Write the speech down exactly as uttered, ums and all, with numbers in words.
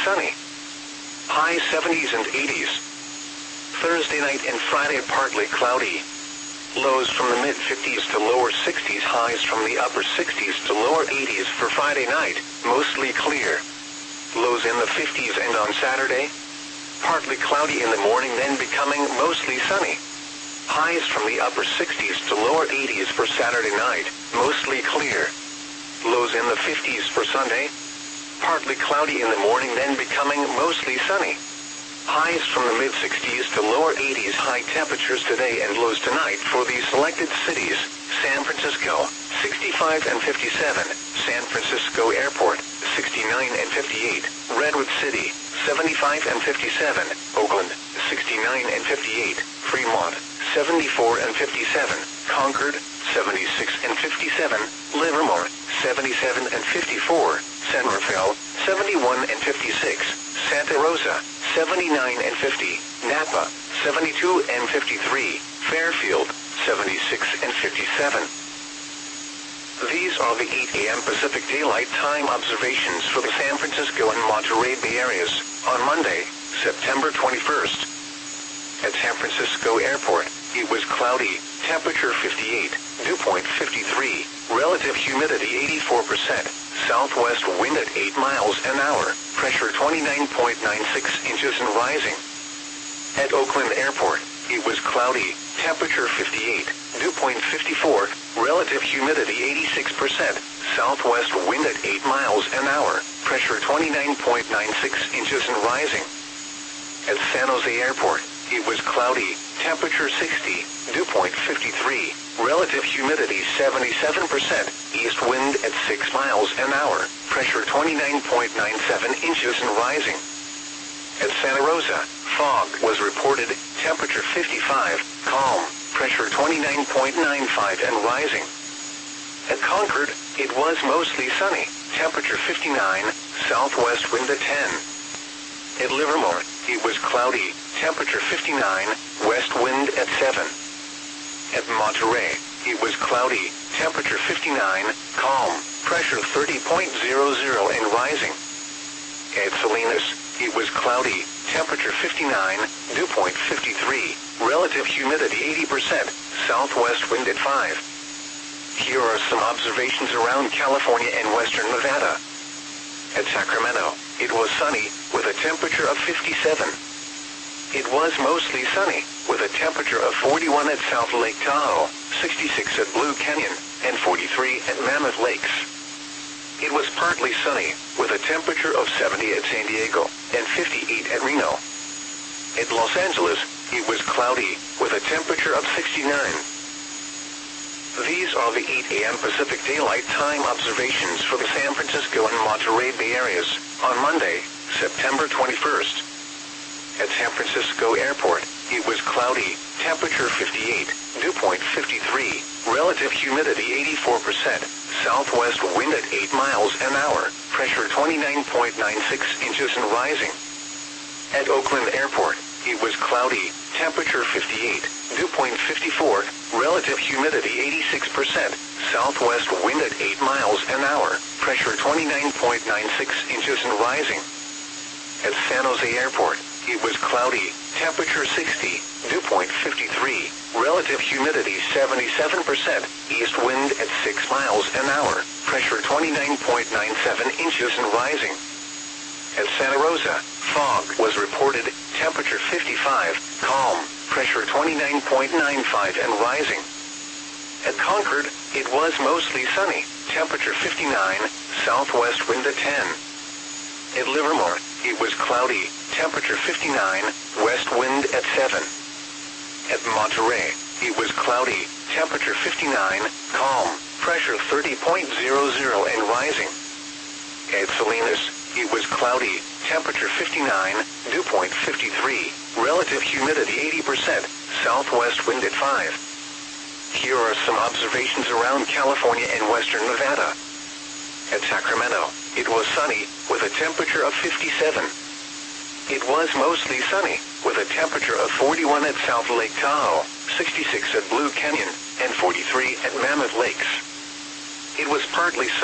sunny. High seventies and eighties. Thursday night and Friday partly cloudy. Lows from the mid-fifties to lower sixties, highs from the upper sixties to lower eighties for Friday night, mostly clear. Lows in the fifties, and on Saturday, partly cloudy in the morning, then becoming mostly sunny. Highs from the upper sixties to lower eighties for Saturday night, mostly clear. Lows in the fifties for Sunday, partly cloudy in the morning, then becoming mostly sunny. Highs from the mid-sixties to lower eighties, high temperatures today and lows tonight for these selected cities: San Francisco, sixty-five and fifty-seven, San Francisco Airport, sixty-nine and fifty-eight, Redwood City, seventy-five and fifty-seven, Oakland, sixty-nine and fifty-eight, Fremont, seventy-four and fifty-seven, Concord, seventy-six and fifty-seven, Livermore, seventy-seven and fifty-four, San Rafael, seventy-one and fifty-six, Santa Rosa, seventy-nine and fifty, Napa, seventy-two and fifty-three, Fairfield, seventy-six and fifty-seven. These are the eight a m Pacific Daylight Time observations for the San Francisco and Monterey Bay areas on Monday, September twenty-first. At San Francisco Airport, it was cloudy, temperature fifty-eight, dew point fifty-three, relative humidity eighty-four percent, southwest wind at eight miles an hour, pressure twenty-nine point nine six inches and rising. At Oakland Airport, it was cloudy, temperature fifty-eight, dew point fifty-four, relative humidity eighty-six percent, southwest wind at eight miles an hour, pressure twenty-nine point nine six inches and rising. At San Jose Airport, it was cloudy, temperature sixty, dew point fifty-three, relative humidity seventy-seven percent, east wind at six miles an hour, pressure twenty-nine point nine seven inches and rising. At Santa Rosa, fog was reported, temperature fifty-five, calm, pressure twenty-nine point nine five and rising. At Concord, it was mostly sunny, temperature fifty-nine, southwest wind at ten. At Livermore, it was cloudy, temperature fifty-nine, west wind at seven. At Monterey, it was cloudy, temperature fifty-nine, calm, pressure thirty point zero zero and rising. At Salinas, it was cloudy, temperature fifty-nine, dew point fifty-three, relative humidity eighty percent, southwest wind at five. Here are some observations around California and western Nevada. At Sacramento, it was sunny, with a temperature of fifty-seven. It was mostly sunny, with a temperature of forty-one at South Lake Tahoe, sixty-six at Blue Canyon, and forty-three at Mammoth Lakes. It was partly sunny, with a temperature of seventy at San Diego, and fifty-eight at Reno. At Los Angeles, it was cloudy, with a temperature of sixty-nine. These are the eight a m Pacific Daylight Time observations for the San Francisco and Monterey Bay areas on Monday, September twenty-first. At San Francisco Airport, it was cloudy, temperature fifty-eight, dew point fifty-three, relative humidity eighty-four percent, southwest wind at eight miles an hour, pressure twenty-nine point nine six inches and rising. At Oakland Airport, it was cloudy, temperature fifty-eight, dew point fifty-four, relative humidity eighty-six percent, southwest wind at eight miles an hour, pressure twenty-nine point nine six inches and rising. At San Jose Airport, it was cloudy, temperature sixty, dew point fifty-three, relative humidity seventy-seven percent, east wind at six miles an hour, pressure twenty-nine point nine seven inches and rising. At Santa Rosa, fog was reported, temperature fifty-five, calm, pressure twenty-nine point nine five and rising. At Concord, it was mostly sunny, temperature fifty-nine, southwest wind at ten. At Livermore, it was cloudy, temperature fifty-nine, west wind at seven. At Monterey, it was cloudy, temperature fifty-nine, calm, pressure thirty point zero zero and rising. At Salinas, it was cloudy, temperature fifty-nine, dew point fifty-three, relative humidity eighty percent, southwest wind at five. Here are some observations around California and western Nevada. At Sacramento, it was sunny, with a temperature of fifty-seven. It was mostly sunny, with a temperature of forty-one at South Lake Tahoe, sixty-six at Blue Canyon, and forty-three at Mammoth Lakes. It was partly sunny.